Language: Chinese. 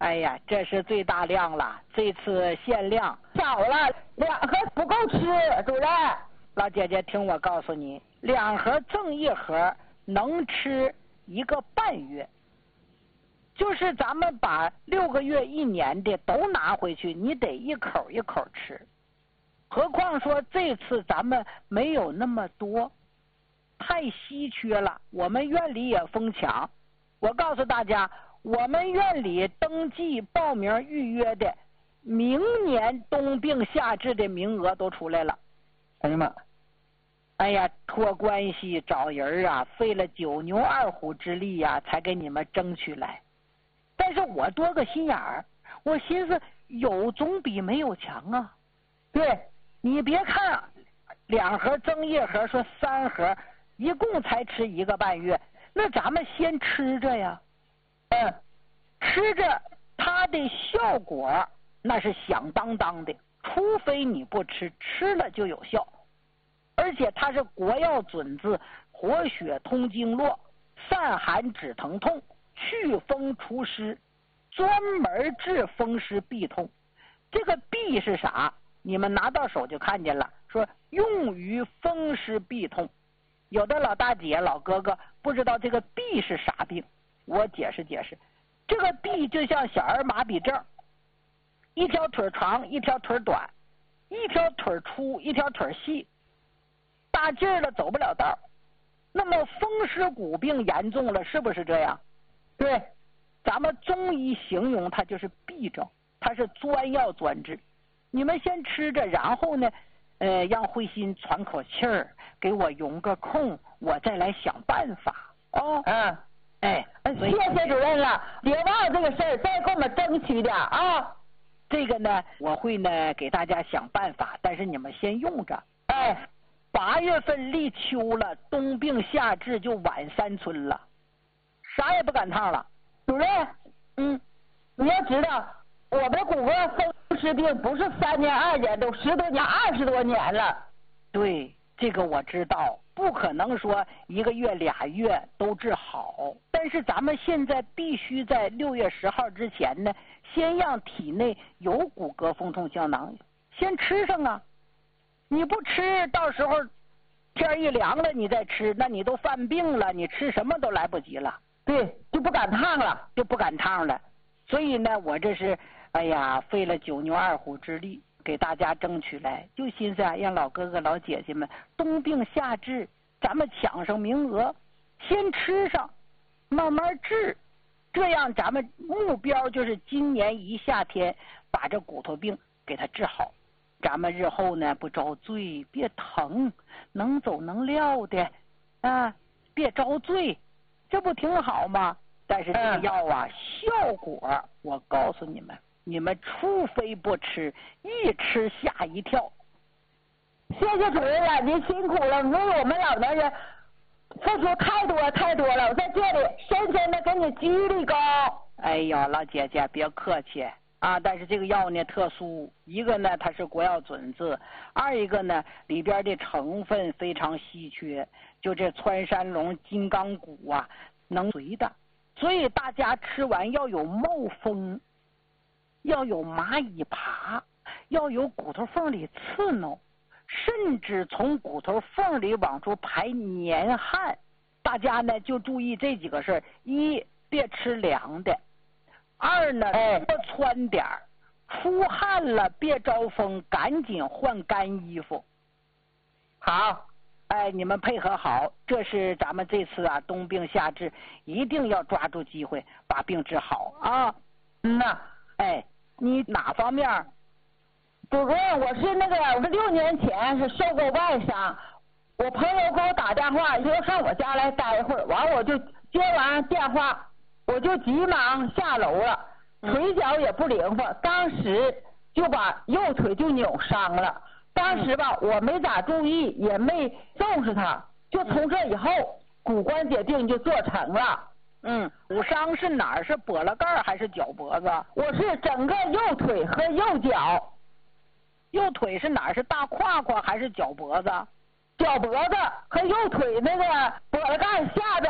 哎呀，这是最大量了，这次限量少了2盒不够吃，主任。 老姐姐，听我告诉你，2盒赠1盒，能吃1个半月。就是咱们把6个月、1年的都拿回去，你得一口一口吃。何况说这次咱们没有那么多，太稀缺了。我们院里也疯抢。我告诉大家，我们院里登记报名预约的，明年冬病夏治的名额都出来了。 哎呀妈！ 哎呀，托关系找人啊，费了9牛2虎之力呀，才给你们争取来。但是我多个心眼儿，我寻思有总比没有强啊。对，你别看2盒赠1盒，说3盒，一共才吃1个半月，那咱们先吃着呀。吃着它的效果那是响当当的，除非你不吃，吃了就有效。而且它是国药准字，活血通经络，散寒止疼痛，祛风除湿，专门治风湿痹痛。这个痹是啥？你们拿到手就看见了，说用于风湿痹痛。有的老大姐老哥哥不知道这个痹是啥病，我解释解释。这个痹就像小儿麻痹症，一条腿长一条腿短，一条腿粗一条腿细，大劲儿了走不了道。那么风湿骨病严重了，是不是这样？对，咱们中医形容它就是痹症，它是专药专治。你们先吃着，然后呢让慧心喘口气儿，给我容个空，我再来想办法哦。 谢谢主任了，别忘了这个事儿，再给我们争取点啊。 这个呢，我会呢给大家想办法，但是你们先用着。8月份立秋了，冬病夏治就晚3春了，啥也不赶趟了。 主任，你要知道，我们骨骼风湿病不是3年2年，都10多年、20多年了。 对，这个我知道，不可能说1个月、2月都治好。但是咱们现在必须在6月10号之前呢，先让体内有骨骼风痛胶囊先吃上啊。你不吃，到时候天一凉了你再吃，那你都犯病了，你吃什么都来不及了。 对，就不赶趟了， 就不赶趟了。所以呢，我这是哎呀费了9牛2虎之力给大家争取来，就寻思啊，让老哥哥老姐姐们冬病夏治，咱们抢上名额，先吃上，慢慢治，这样咱们目标就是今年一夏天把这骨头病给它治好。咱们日后呢不遭罪，别疼，能走能撂的啊，别遭罪，这不挺好吗？但是这个药啊，效果我告诉你们，你们除非不吃，一吃吓一跳。 谢谢主任了，您辛苦了，为我们老年人付出太多太多了，我在这里深深的给你鞠礼高。 哎呀，老姐姐别客气啊！但是这个药呢特殊，一个呢它是国药准字，二一个呢里边的成分非常稀缺，就这穿山龙、金刚骨啊能随的，所以大家吃完要有冒风，要有蚂蚁爬，要有骨头缝里刺挠，甚至从骨头缝里往出排黏汗。大家呢就注意这几个事儿：一，别吃凉的；二呢，多穿点儿；出汗了别招风，赶紧换干衣服。好，你们配合好，这是咱们这次啊冬病夏治，一定要抓住机会把病治好啊。你哪方面？ 主任，我是那个我6年前是受过外伤，我朋友给我打电话说上我家来待一会儿，完我就接完电话我就急忙下楼了，腿脚也不灵活，当时就把右腿就扭伤了。当时吧我没咋注意，也没重视它，就从这以后骨关节病就做成了。 骨伤是哪儿？是脖子盖还是脚脖子？ 我是整个右腿和右脚。 右腿是哪儿？是大胯胯还是脚脖子？ 脚脖子和右腿那个脖子盖下边